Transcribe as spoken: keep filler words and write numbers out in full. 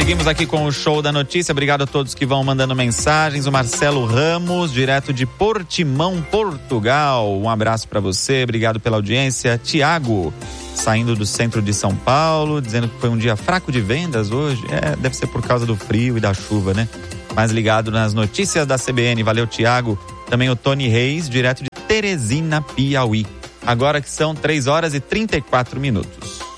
Seguimos aqui com o Show da Notícia. Obrigado a todos que vão mandando mensagens. O Marcelo Ramos, direto de Portimão, Portugal. Um abraço para você, obrigado pela audiência. Tiago, saindo do centro de São Paulo, dizendo que foi um dia fraco de vendas hoje. É, deve ser por causa do frio e da chuva, né? Mais ligado nas notícias da C B N. Valeu, Tiago. Também o Tony Reis, direto de Teresina, Piauí. Agora que são três horas e trinta e quatro minutos.